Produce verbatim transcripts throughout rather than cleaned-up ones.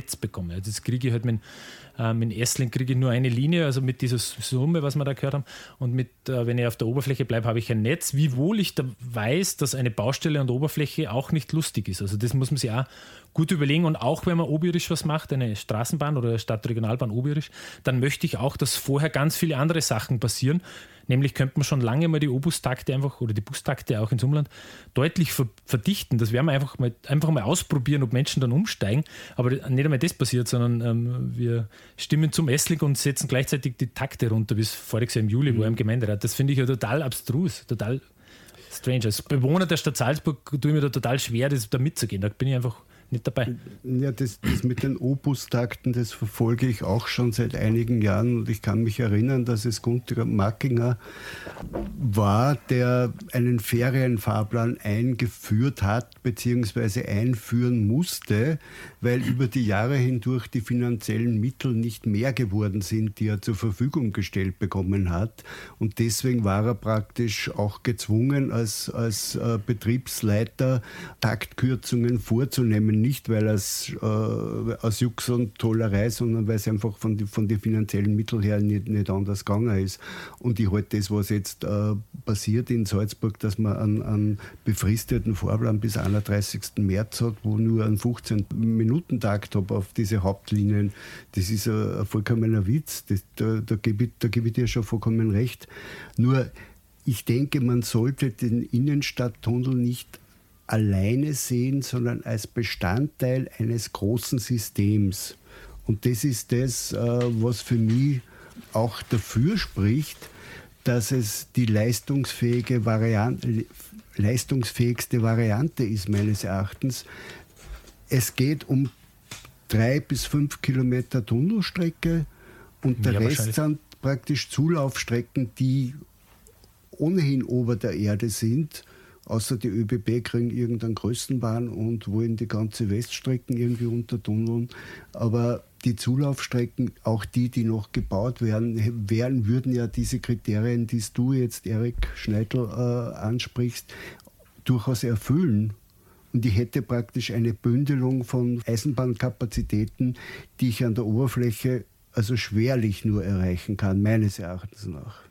Netz bekomme. Also das kriege ich halt mit, äh, mit Esslink kriege ich nur eine Linie, also mit dieser Summe, was wir da gehört haben. Und mit, äh, wenn ich auf der Oberfläche bleibe, habe ich ein Netz, wiewohl ich da weiß, dass eine Baustelle an der Oberfläche auch nicht lustig ist. Also das muss man sich auch gut überlegen. Und auch wenn man oberisch was macht, eine Straßenbahn oder Stadtregionalbahn oberisch, dann möchte ich auch, dass vorher ganz viele andere Sachen passieren. Nämlich könnte man schon lange mal die O-Bus-Takte einfach oder die Bustakte auch ins Umland deutlich ver- verdichten. Das werden wir einfach mal, einfach mal ausprobieren, ob Menschen dann umsteigen. Aber nicht einmal das passiert, sondern ähm, wir stimmen zum Esslink und setzen gleichzeitig die Takte runter, bis voriges Jahr im Juli, mhm. wo er im Gemeinderat. Das finde ich ja total abstrus, total strange. Als Bewohner der Stadt Salzburg tue ich mir da total schwer, das da mitzugehen. Da bin ich einfach nicht dabei. Ja, das, das mit den O-Bus-Takten, das verfolge ich auch schon seit einigen Jahren und ich kann mich erinnern, dass es Gunter Mackinger war, der einen Ferienfahrplan eingeführt hat bzw. einführen musste, weil über die Jahre hindurch die finanziellen Mittel nicht mehr geworden sind, die er zur Verfügung gestellt bekommen hat, und deswegen war er praktisch auch gezwungen, als, als äh, Betriebsleiter Taktkürzungen vorzunehmen. Nicht, weil es äh, aus Jux und Tollerei, sondern weil es einfach von den von die finanziellen Mitteln her nicht, nicht anders gegangen ist. Und ich halte das, was jetzt äh, passiert in Salzburg, dass man einen, einen befristeten Fahrplan bis einunddreißigsten März hat, wo nur einen fünfzehn-Minuten-Takt habe auf diese Hauptlinien, das ist ein, ein vollkommener Witz. Das, da, da gebe ich, da gebe ich dir schon vollkommen recht. Nur, ich denke, man sollte den Innenstadttunnel nicht alleine sehen, sondern als Bestandteil eines großen Systems. Und das ist das, was für mich auch dafür spricht, dass es die leistungsfähige Variante, leistungsfähigste Variante ist, meines Erachtens. Es geht um drei bis fünf Kilometer Tunnelstrecke und der ja, Rest sind praktisch Zulaufstrecken, die ohnehin ober der Erde sind. Außer die ÖBB kriegen irgendeinen Größenbahn und wollen die ganze Weststrecken irgendwie untertunneln. Aber die Zulaufstrecken, auch die, die noch gebaut werden, werden würden ja diese Kriterien, die du jetzt, Erik Schneidl, äh, ansprichst, durchaus erfüllen. Und ich hätte praktisch eine Bündelung von Eisenbahnkapazitäten, die ich an der Oberfläche also schwerlich nur erreichen kann, meines Erachtens nach.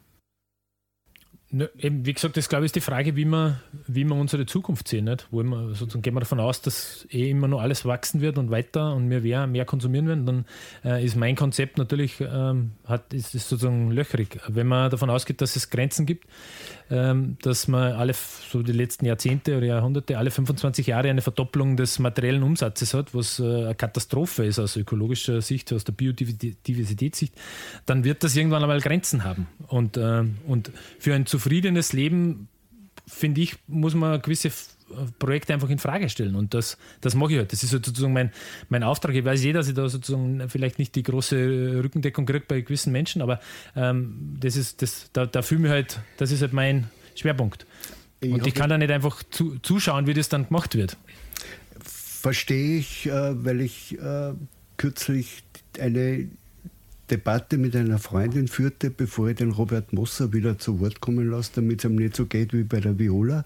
Ne, eben, wie gesagt, das glaube ich ist die Frage, wie wir, wie wir unsere Zukunft sehen. Nicht? Wollen wir, sozusagen, gehen wir davon aus, dass eh immer noch alles wachsen wird und weiter und wir mehr, mehr konsumieren werden, dann äh, ist mein Konzept natürlich ähm, hat, ist, ist sozusagen löchrig. Wenn man davon ausgeht, dass es Grenzen gibt, ähm, dass man alle so die letzten Jahrzehnte oder Jahrhunderte, alle fünfundzwanzig Jahre eine Verdopplung des materiellen Umsatzes hat, was äh, eine Katastrophe ist aus ökologischer Sicht, aus der Biodiversitätssicht, dann wird das irgendwann einmal Grenzen haben. Und, äh, und für ein zufriedenes Leben, finde ich, muss man gewisse Projekte einfach in Frage stellen. Und das, das mache ich halt. Das ist halt sozusagen mein, mein Auftrag. Ich weiß eh, dass ich da sozusagen vielleicht nicht die große Rückendeckung kriege bei gewissen Menschen, aber ähm, das ist, das, da, da fühle ich mich halt, das ist halt mein Schwerpunkt. Ich Und ich kann da nicht einfach zu, zuschauen, wie das dann gemacht wird. Verstehe ich, äh, weil ich äh, kürzlich eine Debatte mit einer Freundin führte, bevor ich den Robert Mosser wieder zu Wort kommen lasse, damit es ihm nicht so geht wie bei der Viola.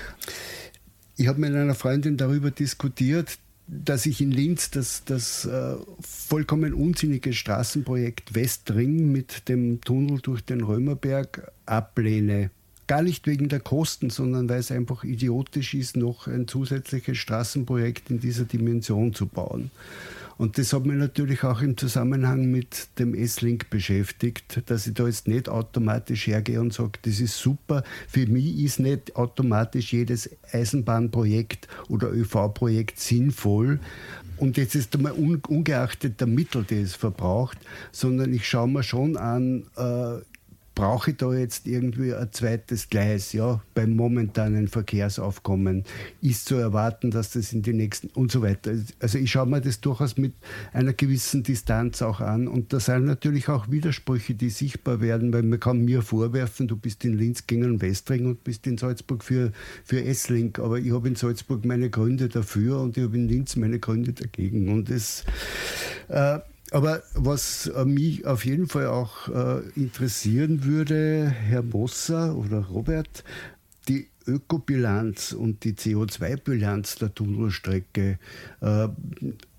Ich habe mit einer Freundin darüber diskutiert, dass ich in Linz das, das äh, vollkommen unsinnige Straßenprojekt Westring mit dem Tunnel durch den Römerberg ablehne. Gar nicht wegen der Kosten, sondern weil es einfach idiotisch ist, noch ein zusätzliches Straßenprojekt in dieser Dimension zu bauen. Und das hat mich natürlich auch im Zusammenhang mit dem S-Link beschäftigt, dass ich da jetzt nicht automatisch hergehe und sage, das ist super. Für mich ist nicht automatisch jedes Eisenbahnprojekt oder ÖV-Projekt sinnvoll. Und jetzt ist einmal ungeachtet der Mittel, die es verbraucht, sondern ich schaue mir schon an, äh, brauche ich da jetzt irgendwie ein zweites Gleis, ja, beim momentanen Verkehrsaufkommen? Ist zu erwarten, dass das in die nächsten und so weiter. Also ich schaue mir das durchaus mit einer gewissen Distanz auch an und da sind natürlich auch Widersprüche, die sichtbar werden, weil man kann mir vorwerfen, du bist in Linz gegen Westring und bist in Salzburg für, für S-Link, aber ich habe in Salzburg meine Gründe dafür und ich habe in Linz meine Gründe dagegen und es äh, Aber was mich auf jeden Fall auch äh, interessieren würde, Herr Mosser oder Robert, die Ökobilanz und die C O zwei Bilanz der Tunnelstrecke. Äh,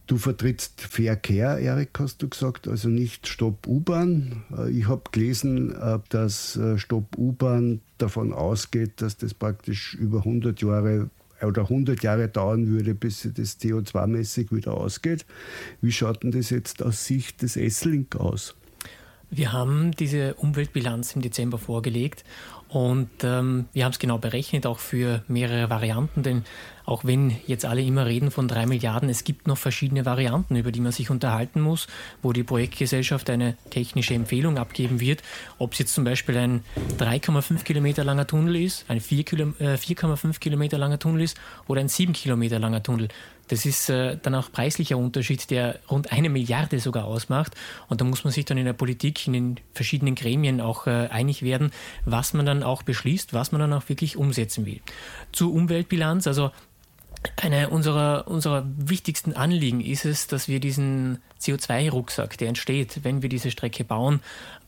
Du vertrittst Verkehr, Erik, hast du gesagt, also nicht Stopp U-Bahn. Ich habe gelesen, dass Stopp U-Bahn davon ausgeht, dass das praktisch über hundert Jahre oder hundert Jahre dauern würde, bis das C O zwei mäßig wieder ausgeht. Wie schaut denn das jetzt aus Sicht des S-Link aus? Wir haben diese Umweltbilanz im Dezember vorgelegt und ähm, wir haben es genau berechnet, auch für mehrere Varianten, denn auch wenn jetzt alle immer reden von drei Milliarden, es gibt noch verschiedene Varianten, über die man sich unterhalten muss, wo die Projektgesellschaft eine technische Empfehlung abgeben wird, ob es jetzt zum Beispiel ein drei Komma fünf Kilometer langer Tunnel ist, ein vier Komma fünf Kilometer langer Tunnel ist oder ein sieben Kilometer langer Tunnel. Das ist äh, dann auch preislicher Unterschied, der rund eine Milliarde sogar ausmacht. Und da muss man sich dann in der Politik, in den verschiedenen Gremien auch äh, einig werden, was man dann auch beschließt, was man dann auch wirklich umsetzen will. Zur Umweltbilanz, also Eine unserer, unserer wichtigsten Anliegen ist es, dass wir diesen C O zwei Rucksack, der entsteht, wenn wir diese Strecke bauen,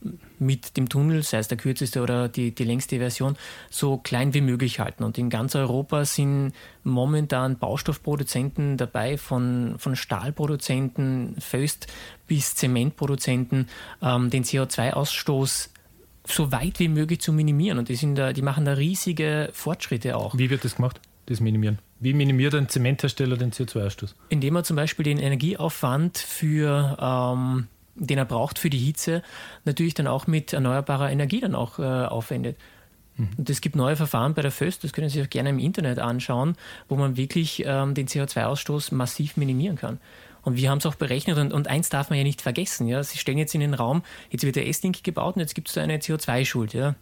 mit dem Tunnel, sei es der kürzeste oder die, die längste Version, so klein wie möglich halten. Und in ganz Europa sind momentan Baustoffproduzenten dabei, von, von Stahlproduzenten, Föst bis Zementproduzenten, ähm, den C O zwei Ausstoß so weit wie möglich zu minimieren. Und die, sind da, die machen da riesige Fortschritte auch. Wie wird das gemacht, das Minimieren? Wie minimiert ein Zementhersteller den C O zwei Ausstoß? Indem er zum Beispiel den Energieaufwand, für, ähm, den er braucht für die Hitze, natürlich dann auch mit erneuerbarer Energie dann auch äh, aufwendet. Mhm. Und es gibt neue Verfahren bei der Föst, das können Sie sich auch gerne im Internet anschauen, wo man wirklich ähm, den C O zwei Ausstoß massiv minimieren kann. Und wir haben es auch berechnet und, und eins darf man ja nicht vergessen. Ja? Sie stellen jetzt in den Raum, jetzt wird der S-Link gebaut und jetzt gibt es da eine C O zwei Schuld. Ja?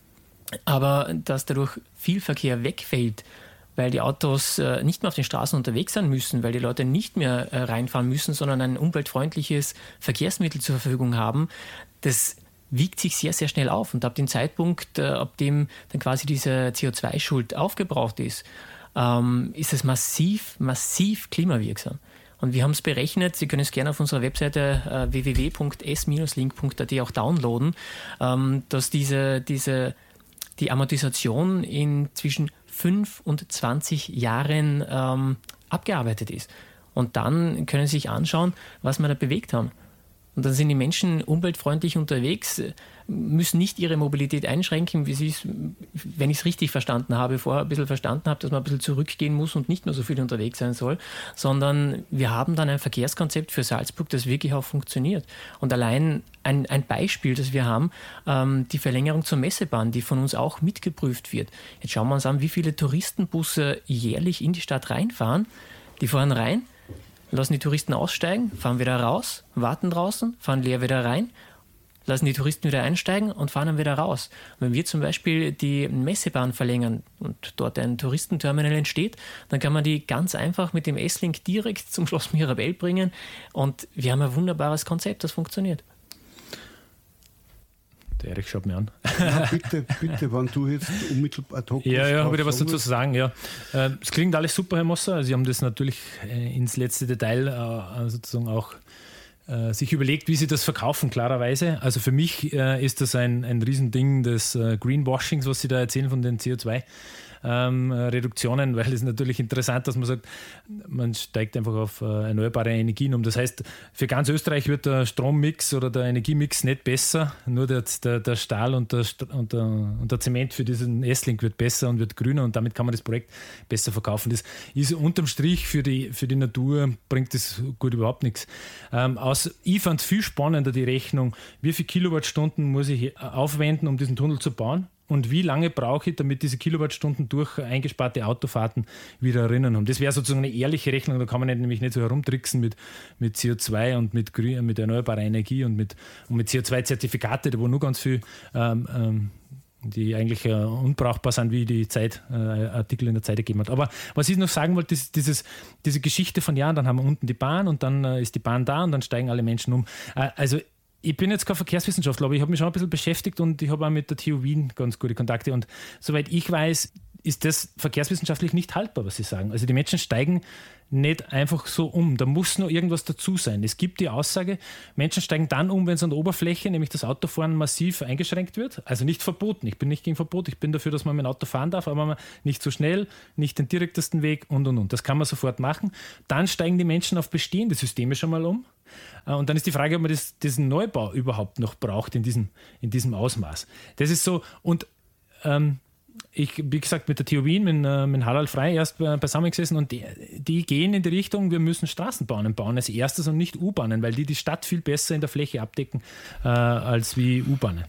Aber dass dadurch viel Verkehr wegfällt, weil die Autos äh, nicht mehr auf den Straßen unterwegs sein müssen, weil die Leute nicht mehr äh, reinfahren müssen, sondern ein umweltfreundliches Verkehrsmittel zur Verfügung haben, das wiegt sich sehr, sehr schnell auf. Und ab dem Zeitpunkt, äh, ab dem dann quasi diese C O zwei Schuld aufgebraucht ist, ähm, ist es massiv, massiv klimawirksam. Und wir haben es berechnet, Sie können es gerne auf unserer Webseite äh, w w w punkt s Bindestrich link punkt a t auch downloaden, ähm, dass diese, diese, die Amortisation in zwischen fünf und zwanzig Jahren ähm, abgearbeitet ist. Und dann können Sie sich anschauen, was wir da bewegt haben. Und dann sind die Menschen umweltfreundlich unterwegs, müssen nicht ihre Mobilität einschränken, wie Sie es, wenn ich es richtig verstanden habe, vorher ein bisschen verstanden habe, dass man ein bisschen zurückgehen muss und nicht mehr so viel unterwegs sein soll, sondern wir haben dann ein Verkehrskonzept für Salzburg, das wirklich auch funktioniert. Und allein ein, ein Beispiel, das wir haben, ähm, die Verlängerung zur Messebahn, die von uns auch mitgeprüft wird. Jetzt schauen wir uns an, wie viele Touristenbusse jährlich in die Stadt reinfahren. Die fahren rein, lassen die Touristen aussteigen, fahren wieder raus, warten draußen, fahren leer wieder rein, lassen die Touristen wieder einsteigen und fahren dann wieder raus. Und wenn wir zum Beispiel die Messebahn verlängern und dort ein Touristenterminal entsteht, dann kann man die ganz einfach mit dem S-Link direkt zum Schloss Mirabell bringen und wir haben ein wunderbares Konzept, das funktioniert. Der Erich schaut mir an. Ja, bitte, bitte, wenn du jetzt unmittelbar ad hoc Ja, ja, habe ich da was dazu zu sagen, ja. Es klingt alles super, Herr Mosser. Also Sie haben das natürlich ins letzte Detail sozusagen auch sich überlegt, wie Sie das verkaufen, klarerweise. Also für mich ist das ein, ein Riesending des Greenwashings, was Sie da erzählen von den C O zwei Ähm, Reduktionen, weil es natürlich interessant, dass man sagt, man steigt einfach auf äh, erneuerbare Energien um. Das heißt, für ganz Österreich wird der Strommix oder der Energiemix nicht besser, nur der, der, der Stahl und der, und, der, und der Zement für diesen S-Link wird besser und wird grüner und damit kann man das Projekt besser verkaufen. Das ist unterm Strich für die, für die Natur, bringt das gut überhaupt nichts. Ähm, aus, ich fand viel spannender die Rechnung, wie viele Kilowattstunden muss ich aufwenden, um diesen Tunnel zu bauen? Und wie lange brauche ich, damit diese Kilowattstunden durch eingesparte Autofahrten wieder erinnern haben. Das wäre sozusagen eine ehrliche Rechnung, da kann man nicht, nämlich nicht so herumtricksen mit, mit C O zwei und mit, Grün, mit erneuerbarer Energie und mit, und mit C O zwei Zertifikate, wo nur ganz viel, ähm, ähm, die eigentlich äh, unbrauchbar sind, wie die Zeit, äh, Artikel in der Zeit gegeben hat. Aber was ich noch sagen wollte, ist dieses, diese Geschichte von, ja, dann haben wir unten die Bahn und dann äh, ist die Bahn da und dann steigen alle Menschen um. Äh, also ich bin jetzt kein Verkehrswissenschaftler, aber ich habe mich schon ein bisschen beschäftigt und ich habe auch mit der T U Wien ganz gute Kontakte und soweit ich weiß, ist das verkehrswissenschaftlich nicht haltbar, was Sie sagen. Also die Menschen steigen nicht einfach so um. Da muss noch irgendwas dazu sein. Es gibt die Aussage, Menschen steigen dann um, wenn es an der Oberfläche, nämlich das Autofahren, massiv eingeschränkt wird. Also nicht verboten. Ich bin nicht gegen Verbot. Ich bin dafür, dass man mit dem Auto fahren darf, aber man nicht so schnell, nicht den direktesten Weg und, und, und. Das kann man sofort machen. Dann steigen die Menschen auf bestehende Systeme schon mal um. Und dann ist die Frage, ob man das, diesen Neubau überhaupt noch braucht in diesem, in diesem Ausmaß. Das ist so. Und ähm, ich, wie gesagt, mit der T U Wien, mit, mit Harald Frey erst beisammengesessen und die, die gehen in die Richtung, wir müssen Straßenbahnen bauen als erstes und nicht U-Bahnen, weil die die Stadt viel besser in der Fläche abdecken äh, als wie U-Bahnen.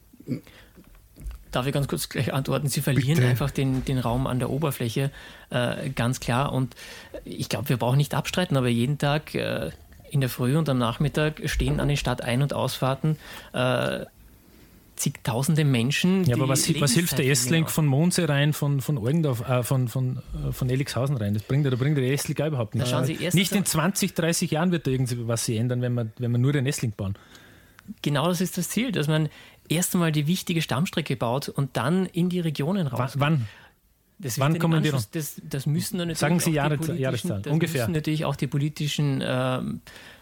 Darf ich ganz kurz gleich antworten? Sie verlieren Bitte. einfach den, den Raum an der Oberfläche, äh, ganz klar. Und ich glaube, wir brauchen nicht abstreiten, aber jeden Tag äh, in der Früh und am Nachmittag stehen an den Stadtein- und Ausfahrten äh, zigtausende Menschen. Ja, aber was, was hilft der Esslink von Mondsee rein, von, von Orgendorf, äh, von, von, von Elixhausen rein? Das bringt, da bringt der Esslink auch überhaupt nicht. Äh, nicht in zwanzig, dreißig Jahren wird da irgendwas sich ändern, wenn wir, wenn wir nur den Esslink bauen. Genau das ist das Ziel, dass man erst einmal die wichtige Stammstrecke baut und dann in die Regionen raus. Wann? Das Wann kommen die das, das müssen dann Sagen Sie Jahre, Jahreszahl, das ungefähr. müssen natürlich auch die politischen ähm,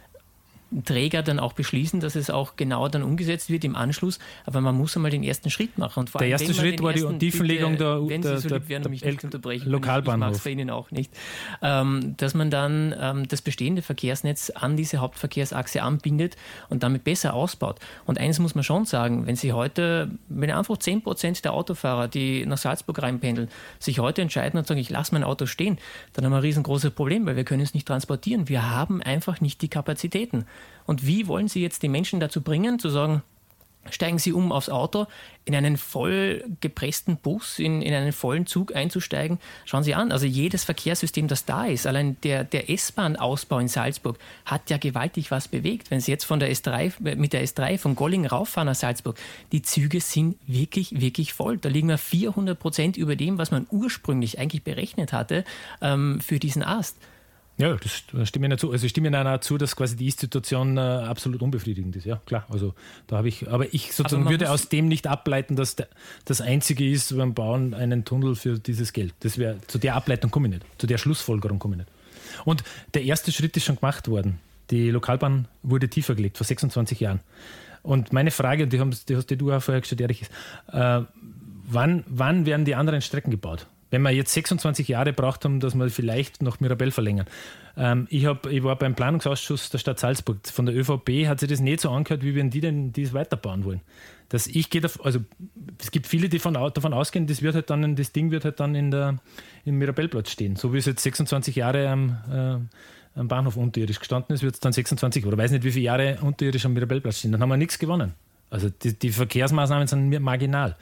Träger dann auch beschließen, dass es auch genau dann umgesetzt wird im Anschluss. Aber man muss einmal den ersten Schritt machen. Und vor der erste Schritt war die Tiefenlegung der, wenn der, Sie so der, lieb werden, der, mich der nicht unterbrechen, Lokalbahnhof. Ich mag es bei Ihnen auch nicht. Ähm, dass man dann ähm, das bestehende Verkehrsnetz an diese Hauptverkehrsachse anbindet und damit besser ausbaut. Und eines muss man schon sagen, wenn Sie heute, wenn einfach zehn Prozent der Autofahrer, die nach Salzburg reinpendeln, sich heute entscheiden und sagen, ich lasse mein Auto stehen, dann haben wir ein riesengroßes Problem, weil wir können es nicht transportieren. Wir haben einfach nicht die Kapazitäten. Und wie wollen Sie jetzt die Menschen dazu bringen, zu sagen, steigen Sie um aufs Auto, in einen voll gepressten Bus, in, in einen vollen Zug einzusteigen? Schauen Sie an, also jedes Verkehrssystem, das da ist, allein der, der S-Bahn-Ausbau in Salzburg hat ja gewaltig was bewegt. Wenn Sie jetzt von der S drei, mit der S drei von Golling rauffahren nach Salzburg, die Züge sind wirklich, wirklich voll. Da liegen wir vierhundert Prozent über dem, was man ursprünglich eigentlich berechnet hatte ähm, für diesen Ast. Ja, das stimme ich nicht zu. Also ich stimme Ihnen auch zu, dass quasi die Ist-Situation äh, absolut unbefriedigend ist. Ja, klar. Also da habe ich, aber ich sozusagen aber würde aus dem nicht ableiten, dass der, das Einzige ist, beim Bauen einen Tunnel für dieses Geld. Das wäre, zu der Ableitung komme ich nicht. Zu der Schlussfolgerung komme ich nicht. Und der erste Schritt ist schon gemacht worden. Die Lokalbahn wurde tiefer gelegt, vor sechsundzwanzig Jahren. Und meine Frage, und die, haben, die hast du auch vorher gestellt, Erich, ist, äh, wann, wann werden die anderen Strecken gebaut? Wenn wir jetzt sechsundzwanzig Jahre braucht haben, dass wir vielleicht noch Mirabell verlängern. Ähm, ich, hab, ich war beim Planungsausschuss der Stadt Salzburg. Von der ÖVP hat sich das nicht so angehört, wie wenn die denn das weiterbauen wollen. Dass ich gehe davon, also es gibt viele, die von, davon ausgehen, das wird halt dann, das Ding wird halt dann in der, im Mirabellplatz stehen. So wie es jetzt sechsundzwanzig Jahre am, äh, am Bahnhof unterirdisch gestanden ist, wird es dann sechsundzwanzig oder weiß nicht, wie viele Jahre unterirdisch am Mirabellplatz stehen. Dann haben wir nichts gewonnen. Also die, die Verkehrsmaßnahmen sind marginal.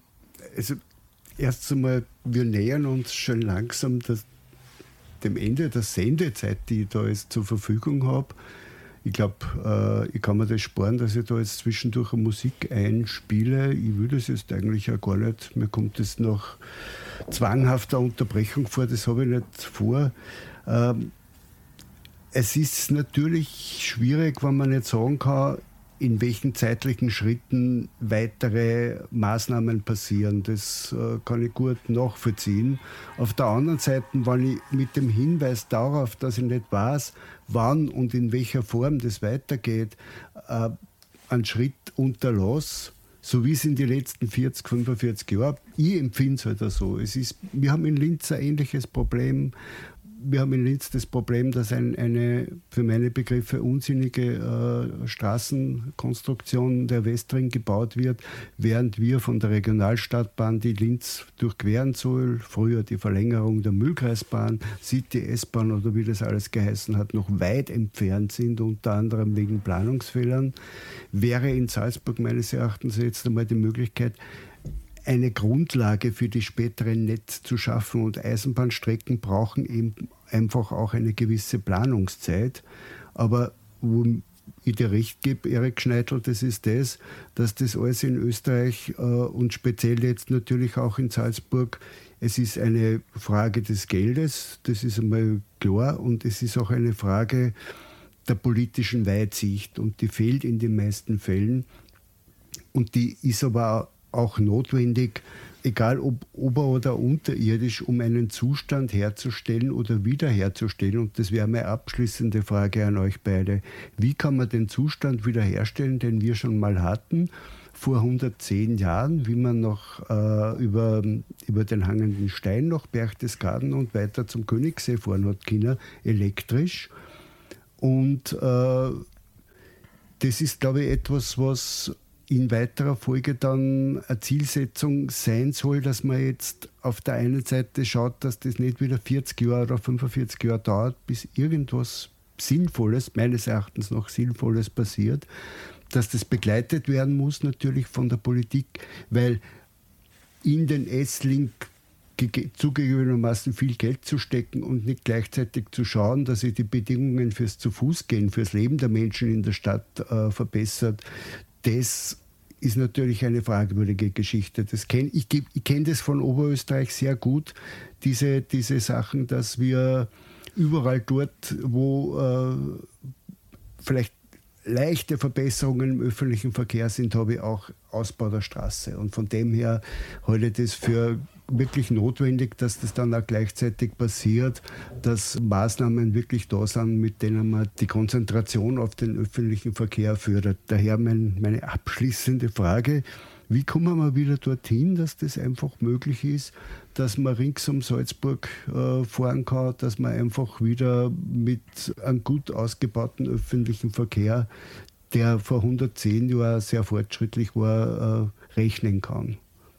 Also erst einmal, wir nähern uns schon langsam das, dem Ende der Sendezeit, die ich da jetzt zur Verfügung habe. Ich glaube, äh, ich kann mir das sparen, dass ich da jetzt zwischendurch eine Musik einspiele. Ich will das jetzt eigentlich auch gar nicht. Mir kommt das nach zwanghafter Unterbrechung vor, das habe ich nicht vor. Ähm, es ist natürlich schwierig, wenn man nicht sagen kann, in welchen zeitlichen Schritten weitere Maßnahmen passieren. Das äh, kann ich gut nachvollziehen. Auf der anderen Seite, wenn ich mit dem Hinweis darauf, dass ich nicht weiß, wann und in welcher Form das weitergeht, äh, einen Schritt unterlasse, so wie es in den letzten vierzig, fünfundvierzig Jahren, ich empfinde es halt auch so. Es ist, wir haben in Linz ein ähnliches Problem. Wir haben in Linz das Problem, dass ein, eine für meine Begriffe unsinnige äh, Straßenkonstruktion der Westring gebaut wird, während wir von der Regionalstadtbahn, die Linz durchqueren soll, früher die Verlängerung der Mühlkreisbahn, City-S-Bahn oder wie das alles geheißen hat, noch weit entfernt sind, unter anderem wegen Planungsfehlern, wäre in Salzburg meines Erachtens jetzt einmal die Möglichkeit, eine Grundlage für die späteren Netz zu schaffen. Und Eisenbahnstrecken brauchen eben einfach auch eine gewisse Planungszeit. Aber wo ich dir recht gebe, Erik Schneidl, das ist das, dass das alles in Österreich äh, und speziell jetzt natürlich auch in Salzburg, es ist eine Frage des Geldes, das ist einmal klar, und es ist auch eine Frage der politischen Weitsicht, und die fehlt in den meisten Fällen. Und die ist aber auch notwendig, egal ob ober- oder unterirdisch, um einen Zustand herzustellen oder wiederherzustellen. Und das wäre meine abschließende Frage an euch beide. Wie kann man den Zustand wiederherstellen, den wir schon mal hatten, vor hundertzehn Jahren, wie man noch äh, über, über den hangenden Stein nach Berchtesgaden und weiter zum Königssee fahren hat können, elektrisch. Und äh, das ist, glaube ich, etwas, was in weiterer Folge dann eine Zielsetzung sein soll, dass man jetzt auf der einen Seite schaut, dass das nicht wieder vierzig Jahre oder fünfundvierzig Jahre dauert, bis irgendwas Sinnvolles, meines Erachtens noch Sinnvolles passiert, dass das begleitet werden muss natürlich von der Politik, weil in den S-Link zugegebenermaßen viel Geld zu stecken und nicht gleichzeitig zu schauen, dass sich die Bedingungen fürs Zu-Fuß-Gehen, fürs Leben der Menschen in der Stadt äh, verbessert, das ist natürlich eine fragwürdige Geschichte. Das kenn, ich ich kenne das von Oberösterreich sehr gut, diese, diese Sachen, dass wir überall dort, wo äh, vielleicht leichte Verbesserungen im öffentlichen Verkehr sind, habe ich auch Ausbau der Straße. Und von dem her halte ich das für wirklich notwendig, dass das dann auch gleichzeitig passiert, dass Maßnahmen wirklich da sind, mit denen man die Konzentration auf den öffentlichen Verkehr fördert. Daher mein, meine abschließende Frage: Wie kommen wir wieder dorthin, dass das einfach möglich ist, dass man rings um Salzburg äh, fahren kann, dass man einfach wieder mit einem gut ausgebauten öffentlichen Verkehr, der vor hundertzehn Jahren sehr fortschrittlich war, äh, rechnen kann?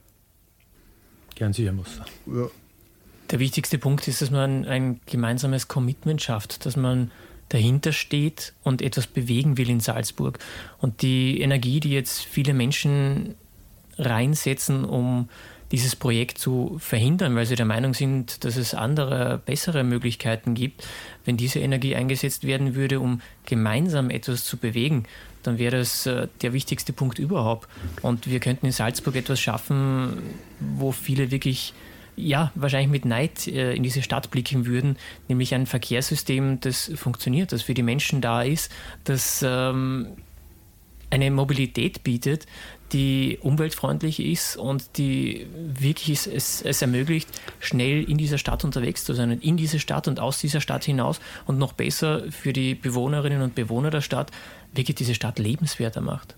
Gern sicher muss. Ja. Der wichtigste Punkt ist, dass man ein gemeinsames Commitment schafft, dass man dahinter steht und etwas bewegen will in Salzburg. Und die Energie, die jetzt viele Menschen reinsetzen, um dieses Projekt zu verhindern, weil sie der Meinung sind, dass es andere, bessere Möglichkeiten gibt, wenn diese Energie eingesetzt werden würde, um gemeinsam etwas zu bewegen, dann wäre das äh, der wichtigste Punkt überhaupt. Und wir könnten in Salzburg etwas schaffen, wo viele wirklich, ja, wahrscheinlich mit Neid äh, in diese Stadt blicken würden, nämlich ein Verkehrssystem, das funktioniert, das für die Menschen da ist, das ähm, eine Mobilität bietet, die umweltfreundlich ist und die wirklich es, es ermöglicht, schnell in dieser Stadt unterwegs zu sein, und in diese Stadt und aus dieser Stadt hinaus, und noch besser für die Bewohnerinnen und Bewohner der Stadt wirklich diese Stadt lebenswerter macht.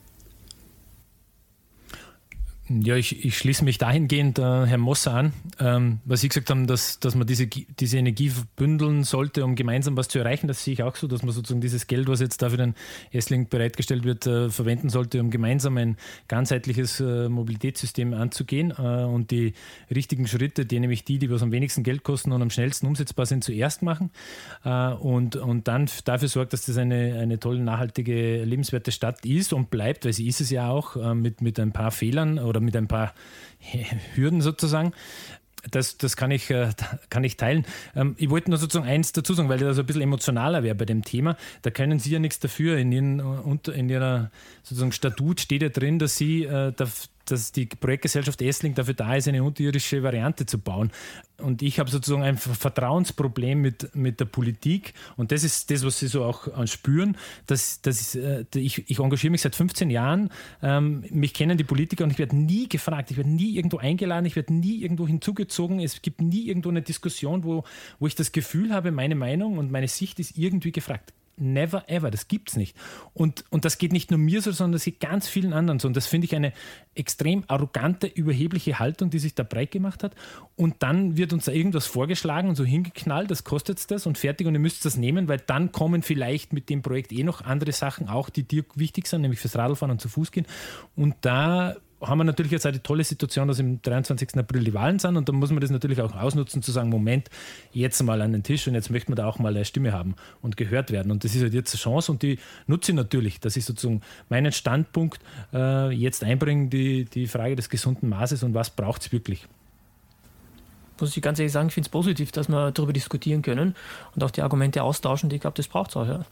Ja, ich, ich schließe mich dahingehend äh, Herrn Mosser an, ähm, was Sie gesagt haben, dass, dass man diese, diese Energie bündeln sollte, um gemeinsam was zu erreichen. Das sehe ich auch so, dass man sozusagen dieses Geld, was jetzt da für den S-Link bereitgestellt wird, äh, verwenden sollte, um gemeinsam ein ganzheitliches äh, Mobilitätssystem anzugehen äh, und die richtigen Schritte, die nämlich die, die was am wenigsten Geld kosten und am schnellsten umsetzbar sind, zuerst machen äh, und, und dann dafür sorgt, dass das eine, eine tolle, nachhaltige, lebenswerte Stadt ist und bleibt, weil sie ist es ja auch, äh, mit, mit ein paar Fehlern oder mit ein paar Hürden sozusagen. Das, das kann ich, kann ich teilen. Ich wollte nur sozusagen eins dazu sagen, weil das ein bisschen emotionaler wäre bei dem Thema. Da können Sie ja nichts dafür. In, Ihren, in Ihrer sozusagen Statut steht ja drin, dass Sie dass die Projektgesellschaft S-Link dafür da ist, eine unterirdische Variante zu bauen. Und ich habe sozusagen ein Vertrauensproblem mit, mit der Politik. Und das ist das, was Sie so auch spüren. Dass, dass ich, ich engagiere mich seit fünfzehn Jahren. Ähm, mich kennen die Politiker und ich werde nie gefragt. Ich werde nie irgendwo eingeladen. Ich werde nie irgendwo hinzugezogen. Es gibt nie irgendwo eine Diskussion, wo, wo ich das Gefühl habe, meine Meinung und meine Sicht ist irgendwie gefragt. Never ever, das gibt's nicht. Und, und das geht nicht nur mir so, sondern das geht ganz vielen anderen so. Und das finde ich eine extrem arrogante, überhebliche Haltung, die sich da breit gemacht hat. Und dann wird uns da irgendwas vorgeschlagen und so hingeknallt, das kostet das und fertig, und ihr müsst das nehmen, weil dann kommen vielleicht mit dem Projekt eh noch andere Sachen auch, die dir wichtig sind, nämlich fürs Radlfahren und zu Fuß gehen. Und da haben wir natürlich jetzt auch die tolle Situation, dass im dreiundzwanzigsten April die Wahlen sind, und dann muss man das natürlich auch ausnutzen, zu sagen, Moment, jetzt mal an den Tisch und jetzt möchte man da auch mal eine Stimme haben und gehört werden. Und das ist halt jetzt eine Chance, und die nutze ich natürlich, dass ich sozusagen meinen Standpunkt äh, jetzt einbringe, die, die Frage des gesunden Maßes und was braucht es wirklich. Muss ich ganz ehrlich sagen, ich finde es positiv, dass wir darüber diskutieren können und auch die Argumente austauschen, die ich glaube, das braucht es auch. Ja.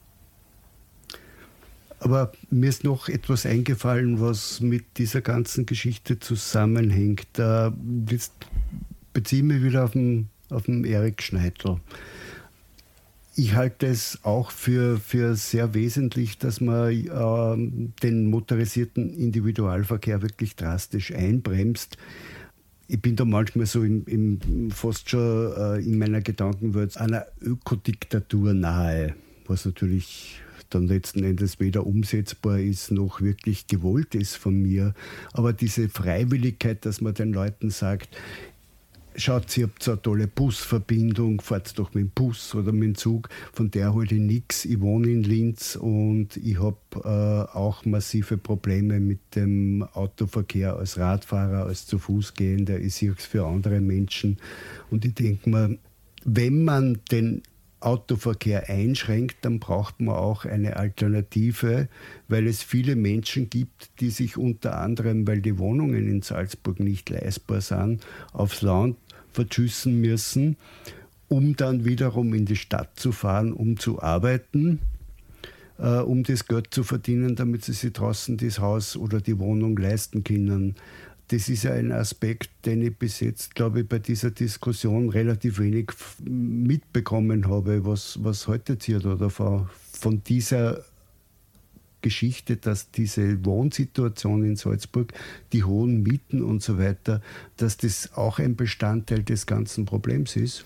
Aber mir ist noch etwas eingefallen, was mit dieser ganzen Geschichte zusammenhängt. Da jetzt beziehe ich mich wieder auf den, auf den Erik Schneidl. Ich halte es auch für, für sehr wesentlich, dass man äh, den motorisierten Individualverkehr wirklich drastisch einbremst. ich bin da manchmal so im, im, fast schon äh, in meiner Gedankenwelt einer Ökodiktatur nahe, was natürlich dann letzten Endes weder umsetzbar ist, noch wirklich gewollt ist von mir. Aber diese Freiwilligkeit, dass man den Leuten sagt, schaut, ihr habt so eine tolle Busverbindung, fahrt doch mit dem Bus oder mit dem Zug, von der halte ich nichts. Ich wohne in Linz und ich habe äh, auch massive Probleme mit dem Autoverkehr als Radfahrer, als zu Fuß gehender. Ich sehe es für andere Menschen. Und ich denke mir, wenn man den Autoverkehr einschränkt, dann braucht man auch eine Alternative, weil es viele Menschen gibt, die sich unter anderem, weil die Wohnungen in Salzburg nicht leistbar sind, aufs Land vertschüssen müssen, um dann wiederum in die Stadt zu fahren, um zu arbeiten, äh, um das Geld zu verdienen, damit sie sich draußen das Haus oder die Wohnung leisten können. Das ist ja ein Aspekt, den ich bis jetzt, glaube ich, bei dieser Diskussion relativ wenig mitbekommen habe. Was, was haltet ihr da davon, von dieser Geschichte, dass diese Wohnsituation in Salzburg, die hohen Mieten und so weiter, dass das auch ein Bestandteil des ganzen Problems ist?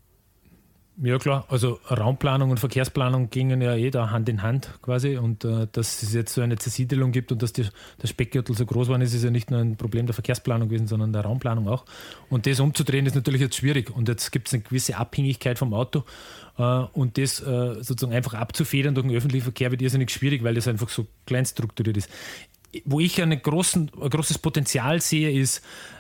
Ja klar, also Raumplanung und Verkehrsplanung gingen ja eh da Hand in Hand quasi und äh, dass es jetzt so eine Zersiedelung gibt und dass die, der Speckgürtel so groß war, ist, ist ja nicht nur ein Problem der Verkehrsplanung gewesen, sondern der Raumplanung auch. Und das umzudrehen ist natürlich jetzt schwierig und jetzt gibt es eine gewisse Abhängigkeit vom Auto äh, und das äh, sozusagen einfach abzufedern durch den öffentlichen Verkehr wird irrsinnig schwierig, weil das einfach so klein strukturiert ist. Wo ich einen großen, ein großes Potenzial sehe, ist,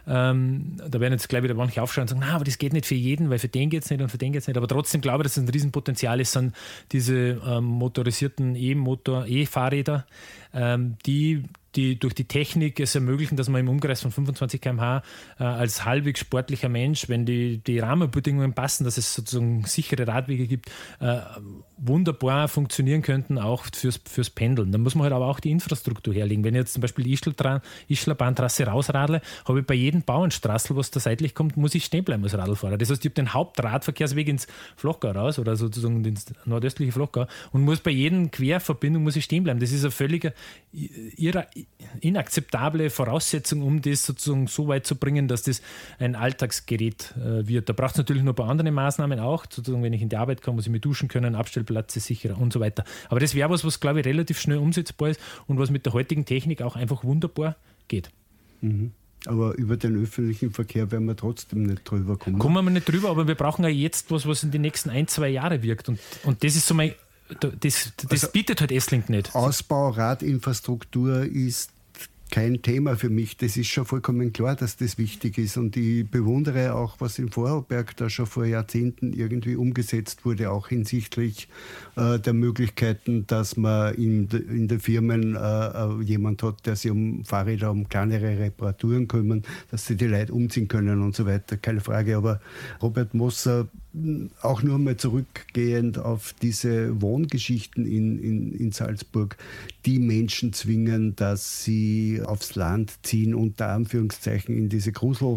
ähm, da werden jetzt gleich wieder manche aufschauen und sagen, na, aber das geht nicht für jeden, weil für den geht es nicht und für den geht es nicht. Aber trotzdem glaube ich, dass es ein Riesenpotenzial ist, sind diese ähm, motorisierten E-Motor, E-Fahrräder, ähm, die, die durch die Technik es ermöglichen, dass man im Umkreis von fünfundzwanzig Kilometer pro Stunde äh, als halbwegs sportlicher Mensch, wenn die, die Rahmenbedingungen passen, dass es sozusagen sichere Radwege gibt, äh, wunderbar funktionieren könnten, auch fürs, fürs Pendeln. Da muss man halt aber auch die Infrastruktur herlegen. Wenn ich jetzt zum Beispiel die Ischler Bahntrasse rausradle, habe ich bei jedem Bauernstraßel, was da seitlich kommt, muss ich stehen bleiben als Radlfahrer. Das heißt, ich habe den Hauptradverkehrsweg ins Flachgau raus oder sozusagen ins nordöstliche Flachgau und muss bei jedem Querverbindung muss ich stehen bleiben. Das ist eine völlige irre, inakzeptable Voraussetzung, um das sozusagen so weit zu bringen, dass das ein Alltagsgerät äh, wird. Da braucht es natürlich noch ein paar andere Maßnahmen auch. Sozusagen, wenn ich in die Arbeit komme, muss ich mich duschen können, Abstellplatz ist sicherer und so weiter. Aber das wäre was, was glaube ich relativ schnell umsetzbar ist und was mit der heutigen Technik auch einfach wunderbar geht. Mhm. Aber über den öffentlichen Verkehr werden wir trotzdem nicht drüber kommen. Kommen wir nicht drüber, aber wir brauchen ja jetzt was, was in den nächsten ein, zwei Jahren wirkt. Und, und das ist so mein, das, das also bietet halt Esslink nicht. Ausbau, Radinfrastruktur ist kein Thema für mich. Das ist schon vollkommen klar, dass das wichtig ist. Und ich bewundere auch, was in Vorarlberg da schon vor Jahrzehnten irgendwie umgesetzt wurde, auch hinsichtlich äh, der Möglichkeiten, dass man in, de, in den Firmen äh, jemand hat, der sich um Fahrräder, um kleinere Reparaturen kümmert, dass sie die Leute umziehen können und so weiter. Keine Frage. Aber Robert Moser, auch nur mal zurückgehend auf diese Wohngeschichten in, in, in Salzburg, die Menschen zwingen, dass sie aufs Land ziehen, unter Anführungszeichen in diese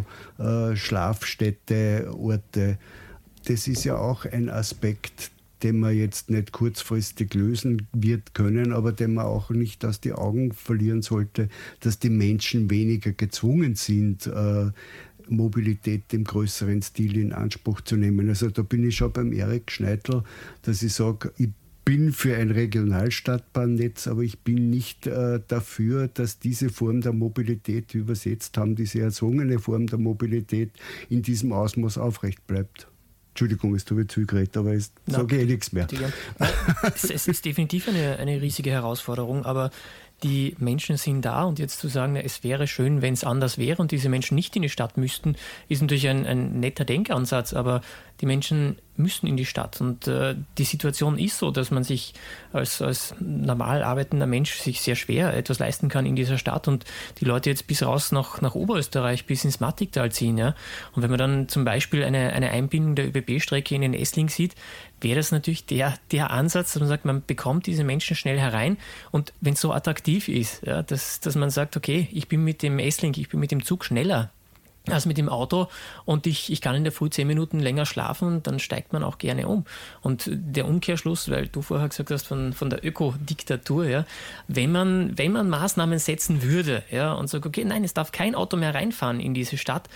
Gruselschlafstätte, Orte. Das ist ja auch ein Aspekt, den man jetzt nicht kurzfristig lösen wird können, aber den man auch nicht aus den Augen verlieren sollte, dass die Menschen weniger gezwungen sind, äh, Mobilität im größeren Stil in Anspruch zu nehmen. Also da bin ich schon beim Erik Schneidl, dass ich sage, ich bin für ein Regionalstadtbahnnetz, aber ich bin nicht äh, dafür, dass diese Form der Mobilität, die wir übersetzt haben, diese erzwungene Form der Mobilität in diesem Ausmaß aufrecht bleibt. Entschuldigung, es tut mir zu geredet, aber jetzt no, sage ich eh nichts mehr. Es, es ist definitiv eine, eine riesige Herausforderung, aber die Menschen sind da und jetzt zu sagen, es wäre schön, wenn es anders wäre und diese Menschen nicht in die Stadt müssten, ist natürlich ein, ein netter Denkansatz, aber die Menschen müssen in die Stadt und äh, die Situation ist so, dass man sich als, als normal arbeitender Mensch sich sehr schwer etwas leisten kann in dieser Stadt und die Leute jetzt bis raus nach, nach Oberösterreich, bis ins Mattigtal ziehen. Ja? Und wenn man dann zum Beispiel eine, eine Einbindung der ÖBB-Strecke in den Essling sieht, wäre das natürlich der, der Ansatz, dass man sagt, man bekommt diese Menschen schnell herein und wenn es so attraktiv ist, ja, dass, dass man sagt, okay, ich bin mit dem Essling, ich bin mit dem Zug schneller als mit dem Auto und ich, ich kann in der Früh zehn Minuten länger schlafen, dann steigt man auch gerne um. Und der Umkehrschluss, weil du vorher gesagt hast von, von der Ökodiktatur, ja, wenn man, wenn man Maßnahmen setzen würde, ja, und sagt, okay, nein, es darf kein Auto mehr reinfahren in diese Stadt,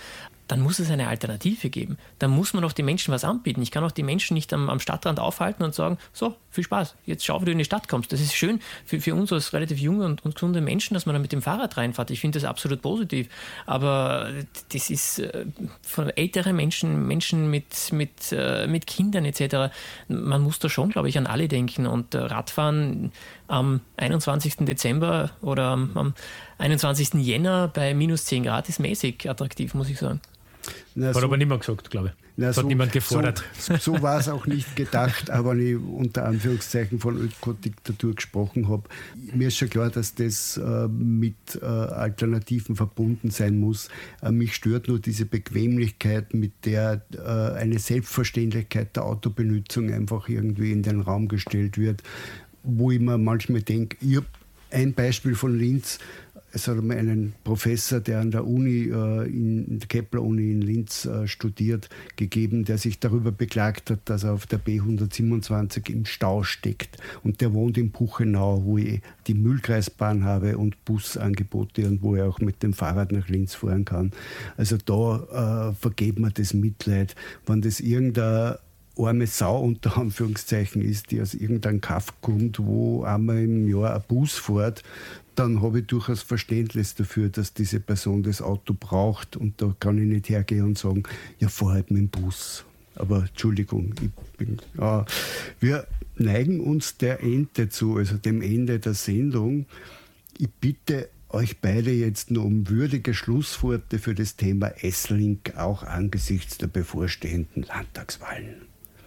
dann muss es eine Alternative geben. Dann muss man auch den Menschen was anbieten. Ich kann auch die Menschen nicht am, am Stadtrand aufhalten und sagen, so, viel Spaß, jetzt schau, wie du in die Stadt kommst. Das ist schön für, für uns als relativ junge und, und gesunde Menschen, dass man dann mit dem Fahrrad reinfährt. Ich finde das absolut positiv. Aber das ist äh, von älteren Menschen, Menschen mit, mit, äh, mit Kindern et cetera. Man muss da schon, glaube ich, an alle denken. Und äh, Radfahren am einundzwanzigsten Dezember oder am, am einundzwanzigsten Jänner bei minus zehn Grad ist mäßig attraktiv, muss ich sagen. Na, Hat so, aber niemand gesagt, glaube ich. na, Hat so, niemand gefordert. So, so war es auch nicht gedacht, aber wenn ich unter Anführungszeichen von Ökodiktatur gesprochen habe. Mir ist schon klar, dass das äh, mit äh, Alternativen verbunden sein muss. Äh, mich stört nur diese Bequemlichkeit, mit der äh, eine Selbstverständlichkeit der Autobenutzung einfach irgendwie in den Raum gestellt wird, wo ich mir manchmal denke, ich habe ein Beispiel von Linz. Es hat einmal einen Professor, der an der Uni, äh, in der Kepler-Uni in Linz äh, studiert, gegeben, der sich darüber beklagt hat, dass er auf der B hundertsiebenundzwanzig im Stau steckt. Und der wohnt in Puchenau, wo ich die Mühlkreisbahn habe und Busangebote und wo er auch mit dem Fahrrad nach Linz fahren kann. Also da äh, vergeht mir das Mitleid, wenn das irgendein arme Sau unter Anführungszeichen ist, die aus irgendeinem Kaff kommt, wo einmal im Jahr ein Bus fährt, dann habe ich durchaus Verständnis dafür, dass diese Person das Auto braucht. Und da kann ich nicht hergehen und sagen, ja, fahr halt mit dem Bus. Aber Entschuldigung, ich bin, ja, wir neigen uns der Ende zu, also dem Ende der Sendung. Ich bitte euch beide jetzt nur um würdige Schlussworte für das Thema S-Link, auch angesichts der bevorstehenden Landtagswahlen.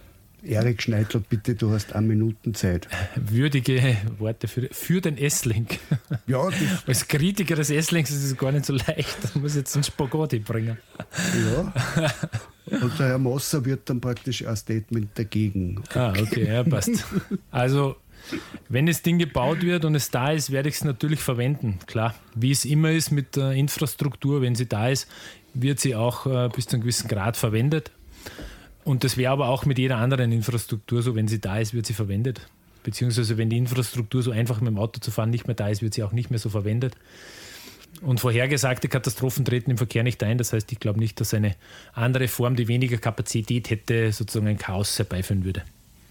Erik Schneidl, bitte, du hast eine Minute Zeit. Würdige Worte für, für den S-Link. Ja, als Kritiker des S-Links ist es gar nicht so leicht. Da muss jetzt einen Spaghetti bringen. Ja. Und der Herr Mosser wird dann praktisch ein Statement dagegen. Ah, okay, ja, passt. Also, wenn das Ding gebaut wird und es da ist, werde ich es natürlich verwenden. Klar, wie es immer ist mit der Infrastruktur, wenn sie da ist, wird sie auch äh, bis zu einem gewissen Grad verwendet. Und das wäre aber auch mit jeder anderen Infrastruktur so, wenn sie da ist, wird sie verwendet. Beziehungsweise wenn die Infrastruktur so einfach mit dem Auto zu fahren nicht mehr da ist, wird sie auch nicht mehr so verwendet. Und vorhergesagte Katastrophen treten im Verkehr nicht ein. Das heißt, ich glaube nicht, dass eine andere Form, die weniger Kapazität hätte, sozusagen ein Chaos herbeiführen würde.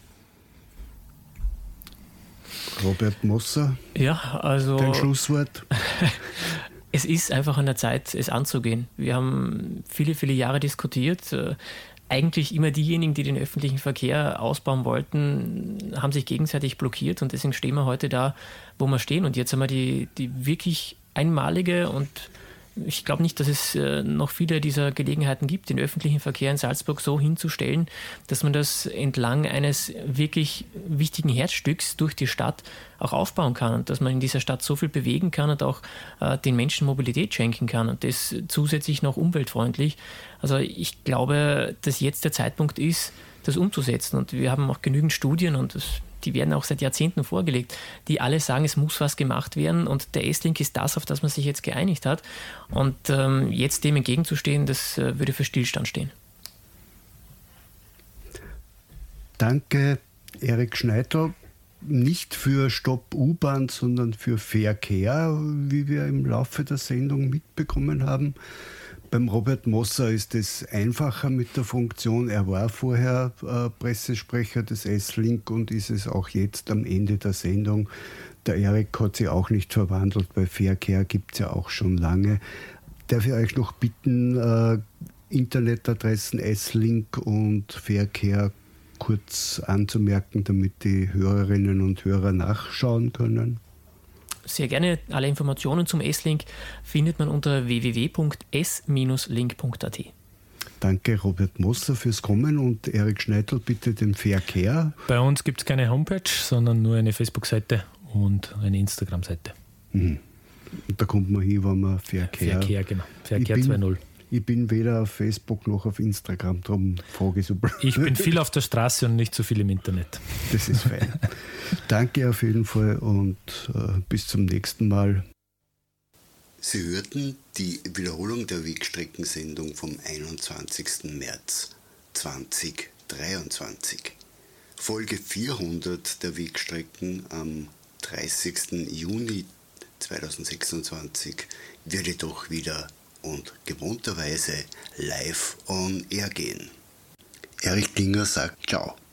Robert Mosser, ja, also dein Schlusswort. Es ist einfach an der Zeit, es anzugehen. Wir haben viele, viele Jahre diskutiert. Eigentlich immer diejenigen, die den öffentlichen Verkehr ausbauen wollten, haben sich gegenseitig blockiert und deswegen stehen wir heute da, wo wir stehen. Und jetzt haben wir die, die wirklich einmalige und ich glaube nicht, dass es noch viele dieser Gelegenheiten gibt, den öffentlichen Verkehr in Salzburg so hinzustellen, dass man das entlang eines wirklich wichtigen Herzstücks durch die Stadt auch aufbauen kann und dass man in dieser Stadt so viel bewegen kann und auch äh, den Menschen Mobilität schenken kann und das zusätzlich noch umweltfreundlich. Also ich glaube, dass jetzt der Zeitpunkt ist, das umzusetzen und wir haben auch genügend Studien und das die werden auch seit Jahrzehnten vorgelegt, die alle sagen, es muss was gemacht werden und der S-Link ist das, auf das man sich jetzt geeinigt hat. Und ähm, jetzt dem entgegenzustehen, das äh, würde für Stillstand stehen. Danke, Erik Schneidl. Nicht für Stopp U-Bahn, sondern für Verkehr, wie wir im Laufe der Sendung mitbekommen haben. Beim Robert Mosser ist es einfacher mit der Funktion. Er war vorher äh, Pressesprecher des S-Link und ist es auch jetzt am Ende der Sendung. Der Erik hat sich auch nicht verwandelt. Bei Verkehr gibt es ja auch schon lange. Darf ich euch noch bitten, äh, Internetadressen S-Link und Verkehr kurz anzumerken, damit die Hörerinnen und Hörer nachschauen können? Sehr gerne. Alle Informationen zum S-Link findet man unter w w w punkt s link punkt a t. Danke, Robert Mosser, fürs Kommen und Erik Schneidl, bitte den Verkehr. Bei uns gibt es keine Homepage, sondern nur eine Facebook-Seite und eine Instagram-Seite. Mhm. Und da kommt man hin, wenn man Verkehr... Verkehr, genau. Verkehr zwei null. Ich bin weder auf Facebook noch auf Instagram, darum frage ich so blöd. Ich bin viel auf der Straße und nicht so viel im Internet. Das ist fein. Danke auf jeden Fall und äh, bis zum nächsten Mal. Sie hörten die Wiederholung der Wegstreckensendung vom einundzwanzigsten März zweitausenddreiundzwanzig. Folge vierhundert der Wegstrecken am dreißigsten Juni zweitausendsechsundzwanzig wird jedoch wieder und gewohnterweise live on air gehen. Erich Klinger sagt Ciao.